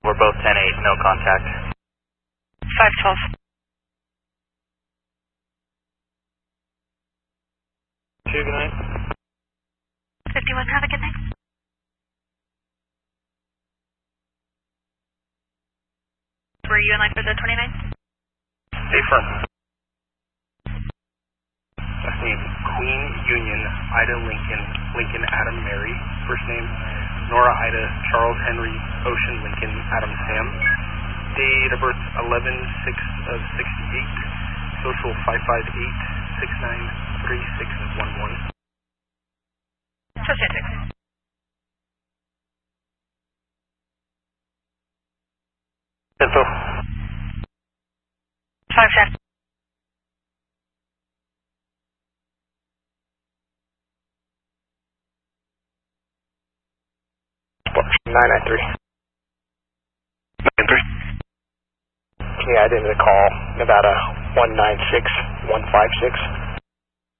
We're both 10-8, no contact. 512. 2, good night. 51, have a good night. Were you in line for the 29th? Stay firm. Last name, Queen Union, Ida Lincoln, Lincoln Adam Mary. First name, Nora Ida, Charles Henry, Ocean Lincoln, Adam Sam. Date of birth, 11/6/68. Social, 558-693611. Associate 6. Info. 510. Splash, 993. 93. Can you add into the call, Nevada 196156?